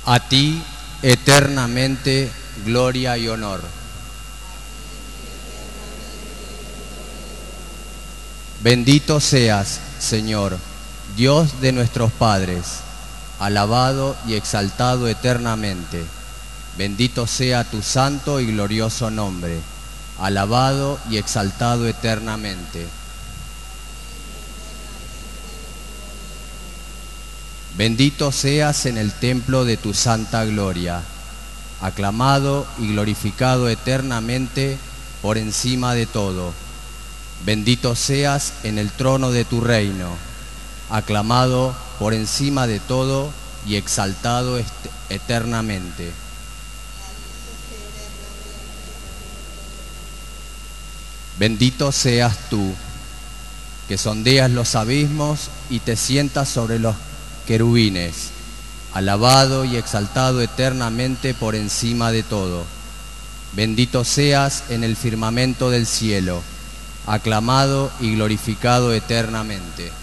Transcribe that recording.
A ti eternamente gloria y honor. Bendito seas, Señor, Dios de nuestros padres, alabado y exaltado eternamente. Bendito sea tu santo y glorioso nombre, alabado y exaltado eternamente. Bendito seas en el templo de tu santa gloria, aclamado y glorificado eternamente por encima de todo. Bendito seas en el trono de tu reino, aclamado por encima de todo y exaltado eternamente. Bendito seas tú, que sondeas los abismos y te sientas sobre los querubines, alabado y exaltado eternamente por encima de todo. Bendito seas en el firmamento del cielo, aclamado y glorificado eternamente.